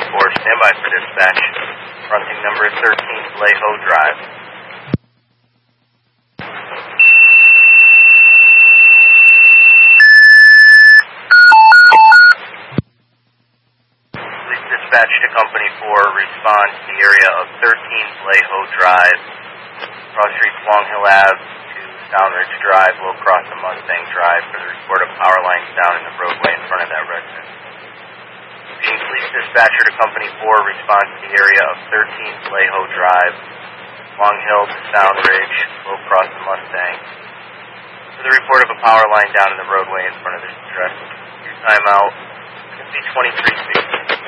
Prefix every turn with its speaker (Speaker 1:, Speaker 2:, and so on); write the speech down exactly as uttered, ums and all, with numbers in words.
Speaker 1: four, stand by for dispatch. Fronting number thirteen, Vallejo Drive. Please dispatch to Company four, respond to the area of thirteen Vallejo Drive, cross streets Long Hill Avenue to Soundridge Drive, low cross of Mustang Drive for the report of power lines down in the roadway in front of that residence. Police dispatcher to Company four, response to the area of thirteen Vallejo Drive, Long Hill to Soundridge, low cross of Mustang, for the report of a power line down in the roadway in front of this address. Your timeout, be twenty-three sixty.